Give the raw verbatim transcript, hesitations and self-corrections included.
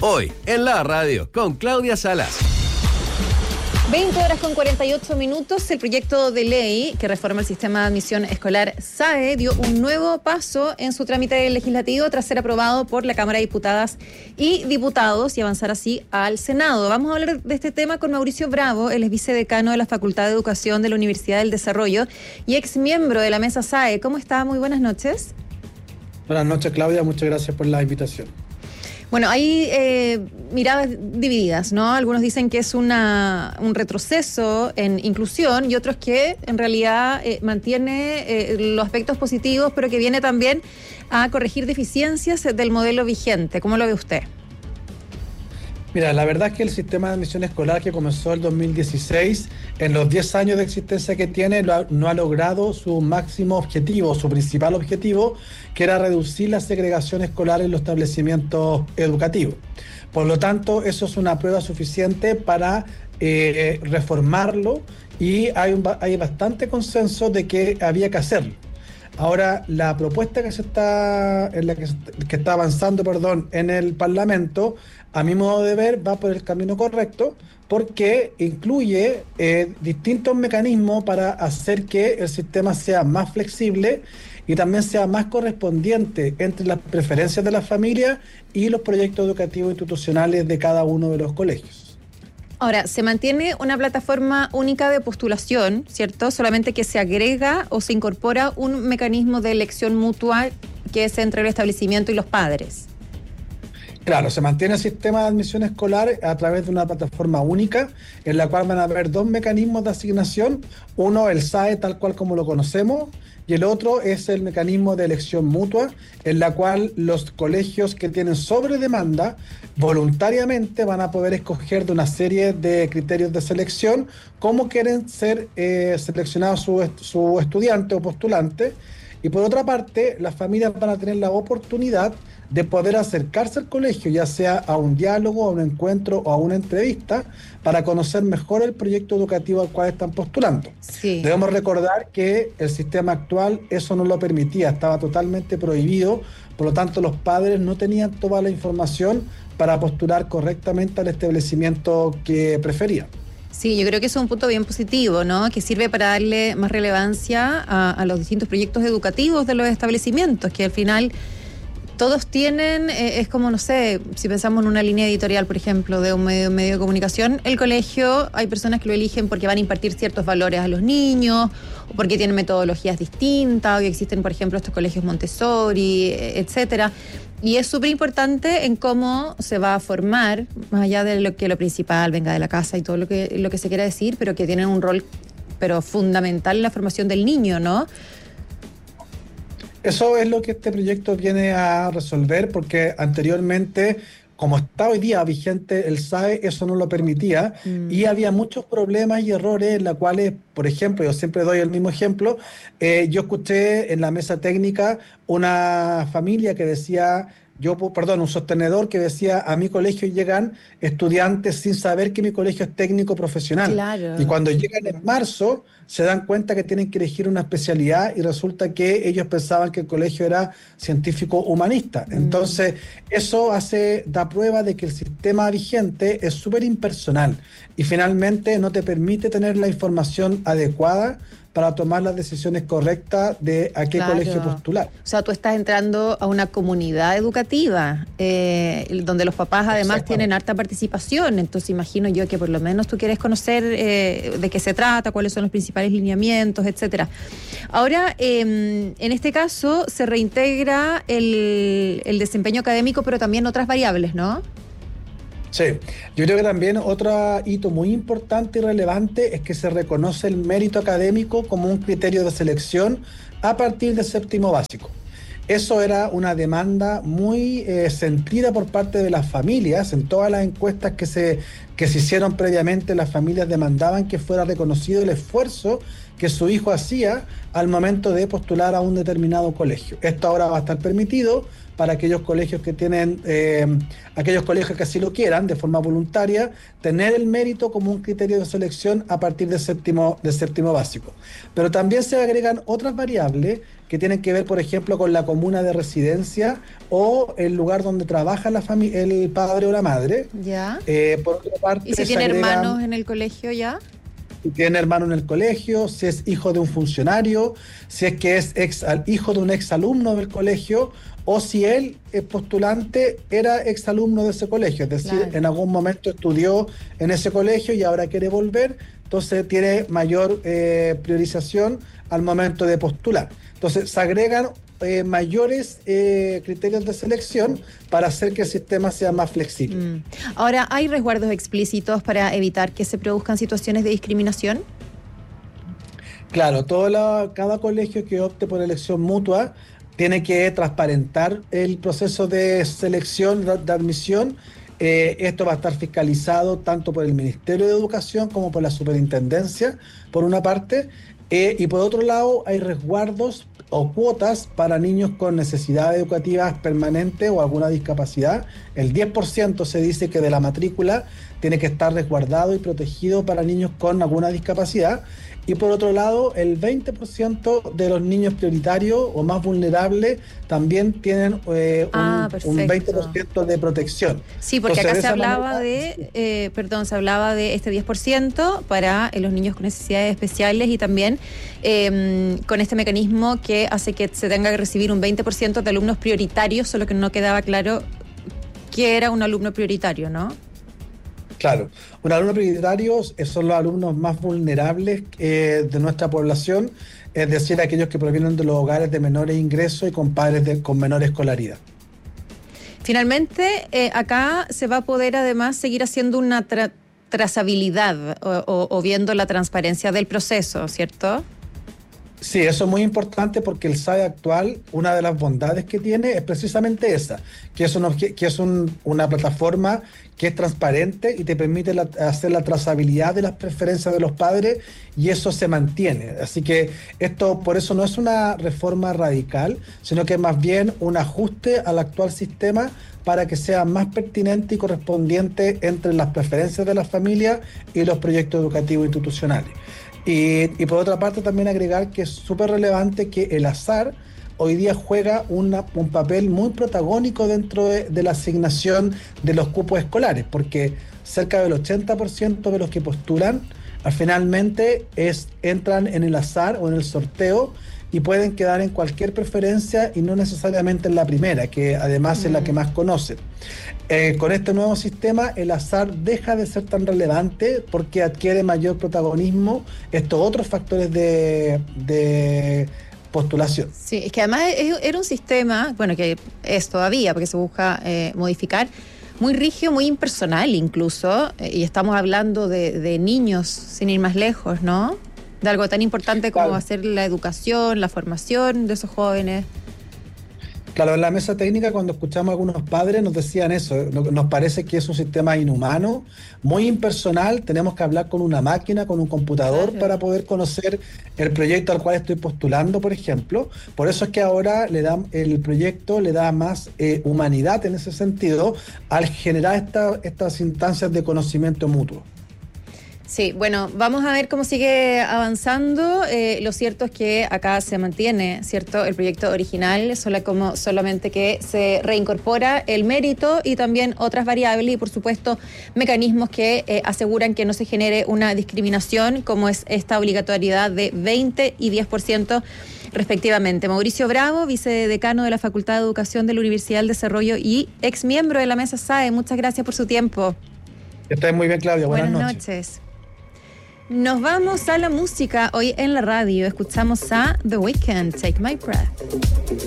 Hoy, en la radio, con Claudia Salas. veinte horas con cuarenta y ocho minutos, el proyecto de ley que reforma el sistema de admisión escolar S A E dio un nuevo paso en su trámite legislativo tras ser aprobado por la Cámara de Diputadas y Diputados y avanzar así al Senado. Vamos a hablar de este tema con Mauricio Bravo, él es vicedecano de la Facultad de Educación de la Universidad del Desarrollo y ex miembro de la mesa S A E. ¿Cómo está? Muy buenas noches. Buenas noches, Claudia, muchas gracias por la invitación. Bueno, hay eh, miradas divididas, ¿no? Algunos dicen que es una, un retroceso en inclusión y otros que en realidad eh, mantiene eh, los aspectos positivos, pero que viene también a corregir deficiencias del modelo vigente. ¿Cómo lo ve usted? Mira, la verdad es que el sistema de admisión escolar que comenzó en dos mil dieciséis, en los diez años de existencia que tiene, no ha, no ha logrado su máximo objetivo, su principal objetivo, que era reducir la segregación escolar en los establecimientos educativos. Por lo tanto, eso es una prueba suficiente para eh, reformarlo y hay, un, hay bastante consenso de que había que hacerlo. Ahora, la propuesta que se está, en la que, que está avanzando, perdón, en el Parlamento, a mi modo de ver, va por el camino correcto, porque incluye eh, distintos mecanismos para hacer que el sistema sea más flexible y también sea más correspondiente entre las preferencias de las familias y los proyectos educativos institucionales de cada uno de los colegios. Ahora, se mantiene una plataforma única de postulación, ¿cierto? Solamente que se agrega o se incorpora un mecanismo de elección mutua que es entre el establecimiento y los padres. Claro, se mantiene el sistema de admisión escolar a través de una plataforma única en la cual van a haber dos mecanismos de asignación. Uno, el S A E tal cual como lo conocemos, y el otro es el mecanismo de elección mutua, en la cual los colegios que tienen sobre demanda voluntariamente van a poder escoger de una serie de criterios de selección cómo quieren ser eh, seleccionados su, su estudiante o postulante. Y por otra parte, las familias van a tener la oportunidad de poder acercarse al colegio, ya sea a un diálogo, a un encuentro o a una entrevista, para conocer mejor el proyecto educativo al cual están postulando. Sí. Debemos recordar que el sistema actual eso no lo permitía, estaba totalmente prohibido, por lo tanto los padres no tenían toda la información para postular correctamente al establecimiento que preferían. Sí, yo creo que eso es un punto bien positivo, ¿no? Que sirve para darle más relevancia a, a los distintos proyectos educativos de los establecimientos, que al final todos tienen, eh, es como, no sé, si pensamos en una línea editorial, por ejemplo, de un medio, un medio de comunicación, el colegio, hay personas que lo eligen porque van a impartir ciertos valores a los niños, o porque tienen metodologías distintas, hoy existen, por ejemplo, estos colegios Montessori, etcétera. Y es súper importante en cómo se va a formar, más allá de lo que lo principal venga de la casa y todo lo que, lo que se quiera decir, pero que tienen un rol pero fundamental en la formación del niño, ¿no? Eso es lo que este proyecto viene a resolver, porque anteriormente, como está hoy día vigente el S A E, eso no lo permitía, mm. y había muchos problemas y errores en los cuales, por ejemplo, yo siempre doy el mismo ejemplo, eh, yo escuché en la mesa técnica una familia que decía, yo, perdón, un sostenedor que decía, a mi colegio llegan estudiantes sin saber que mi colegio es técnico profesional. Claro. Y cuando llegan en marzo, se dan cuenta que tienen que elegir una especialidad y resulta que ellos pensaban que el colegio era científico humanista. Mm. Entonces, eso hace, da prueba de que el sistema vigente es súper impersonal y finalmente no te permite tener la información adecuada para tomar las decisiones correctas de a qué claro. colegio postular. O sea, tú estás entrando a una comunidad educativa, eh, donde los papás además tienen harta participación, entonces imagino yo que por lo menos tú quieres conocer eh, de qué se trata, cuáles son los principales lineamientos, etcétera. Ahora, eh, en este caso, se reintegra el, el desempeño académico, pero también otras variables, ¿no? Sí, yo creo que también otro hito muy importante y relevante es que se reconoce el mérito académico como un criterio de selección a partir del séptimo básico. Eso era una demanda muy eh, sentida por parte de las familias. En todas las encuestas que se, que se hicieron previamente, las familias demandaban que fuera reconocido el esfuerzo que su hijo hacía al momento de postular a un determinado colegio. Esto ahora va a estar permitido para aquellos colegios que tienen, eh, aquellos colegios que así lo quieran, de forma voluntaria, tener el mérito como un criterio de selección a partir del séptimo, del séptimo básico. Pero también se agregan otras variables que tienen que ver, por ejemplo, con la comuna de residencia o el lugar donde trabaja la fami- el padre o la madre. Ya. Eh, por otra parte, ¿Y si se tiene agregan- hermanos en el colegio ya? si tiene hermano en el colegio, si es hijo de un funcionario, si es que es ex, hijo de un exalumno del colegio, o si él, el postulante, era exalumno de ese colegio, es decir, Claro. en algún momento estudió en ese colegio y ahora quiere volver, entonces tiene mayor eh, priorización al momento de postular. Entonces se agregan eh, mayores eh, criterios de selección para hacer que el sistema sea más flexible. Mm. Ahora, ¿hay resguardos explícitos para evitar que se produzcan situaciones de discriminación? Claro, todo la, cada colegio que opte por elección mutua tiene que transparentar el proceso de selección, de, de admisión. Eh, esto va a estar fiscalizado tanto por el Ministerio de Educación como por la Superintendencia, por una parte, eh, y por otro lado hay resguardos o cuotas para niños con necesidades educativas permanentes o alguna discapacidad. El diez por ciento se dice que de la matrícula tiene que estar resguardado y protegido para niños con alguna discapacidad. Y por otro lado, el veinte por ciento de los niños prioritarios o más vulnerables también tienen eh, Ah, un, perfecto. un veinte por ciento de protección. Sí, porque Entonces, acá de se esa hablaba manera- de, eh, perdón, se hablaba de este diez por ciento para eh, los niños con necesidades especiales y también eh, con este mecanismo que hace que se tenga que recibir un veinte por ciento de alumnos prioritarios, solo que no quedaba claro qué era un alumno prioritario, ¿no? Claro, un alumno prioritario son los alumnos más vulnerables eh, de nuestra población, es decir, aquellos que provienen de los hogares de menores ingresos y con padres de, con menor escolaridad. Finalmente, eh, acá se va a poder además seguir haciendo una tra- trazabilidad o, o- o viendo la transparencia del proceso, ¿cierto? Sí, eso es muy importante porque el S A E actual, una de las bondades que tiene es precisamente esa, que es, un, obje- que es un- una plataforma que es transparente y te permite la- hacer la trazabilidad de las preferencias de los padres y eso se mantiene. Así que esto por eso no es una reforma radical, sino que es más bien un ajuste al actual sistema para que sea más pertinente y correspondiente entre las preferencias de las familias y los proyectos educativos institucionales. Y, y por otra parte también agregar que es súper relevante que el azar hoy día juega una, un papel muy protagónico dentro de, de la asignación de los cupos escolares, porque cerca del ochenta por ciento de los que postulan al finalmente es, entran en el azar o en el sorteo y pueden quedar en cualquier preferencia y no necesariamente en la primera, que además mm. es la que más conocen. Eh, con este nuevo sistema el azar deja de ser tan relevante porque adquiere mayor protagonismo estos otros factores de, de postulación. Sí, es que además es, era un sistema, bueno, que es todavía, porque se busca eh, modificar, muy rígido, muy impersonal incluso, eh, y estamos hablando de, de niños, sin ir más lejos, ¿no? De algo tan importante como claro. hacer la educación, la formación de esos jóvenes. Claro, en la mesa técnica cuando escuchamos a algunos padres nos decían eso, nos parece que es un sistema inhumano, muy impersonal, tenemos que hablar con una máquina, con un computador claro. para poder conocer el proyecto al cual estoy postulando, por ejemplo. Por eso es que ahora le da, el proyecto le da más eh, humanidad en ese sentido al generar esta, estas instancias de conocimiento mutuo. Sí, bueno, vamos a ver cómo sigue avanzando. Eh, lo cierto es que acá se mantiene, ¿cierto?, el proyecto original, solo como solamente que se reincorpora el mérito y también otras variables y, por supuesto, mecanismos que eh, aseguran que no se genere una discriminación, como es esta obligatoriedad de veinte y diez por ciento respectivamente. Mauricio Bravo, vicedecano de la Facultad de Educación de la Universidad del Desarrollo y ex miembro de la Mesa S A E. Muchas gracias por su tiempo. Que estés muy bien, Claudia. Buenas, Buenas noches. noches. Nos vamos a la música. Hoy en la radio escuchamos a The Weeknd, Take My Breath.